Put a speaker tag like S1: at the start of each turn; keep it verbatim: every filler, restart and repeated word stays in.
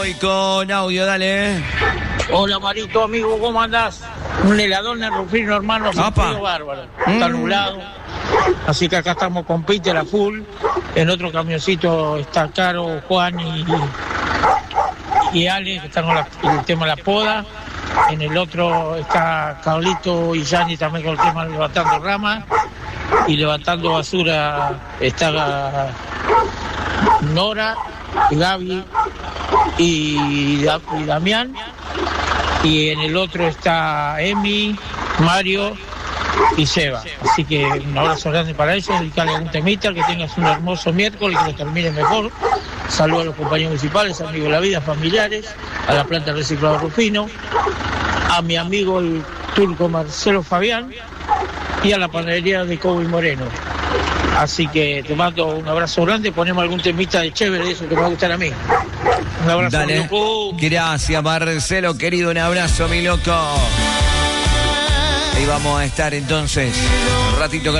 S1: Voy con audio, dale.
S2: Hola Marito, amigo, ¿cómo andás? Un helador en Rufino, hermano, sentido bárbaro. Está nublado. Así que acá estamos con Peter a full. En otro camioncito está Caro, Juan y, y Ale, que están con la, el tema de la poda. En el otro está Carlito y Yanni también con el tema de levantando ramas. Y levantando basura está Nora, Gaby y, y Damián. Y en el otro está Emi, Mario y Seba. Así que un abrazo grande para ellos, dedicarle algún temita, que tengas un hermoso miércoles, que lo termines mejor. Saludos a los compañeros municipales, amigos de la vida, familiares, a la planta de reciclado Rufino, a mi amigo el turco Marcelo Fabián y a la panadería de Cobo y Moreno. Así que te mando un abrazo grande, ponemos algún temita de chévere, eso que me va a gustar a mí. Un abrazo,
S1: dale.
S2: Loco.
S1: Gracias, Marcelo, querido, un abrazo, mi loco. Ahí vamos a estar entonces un ratito con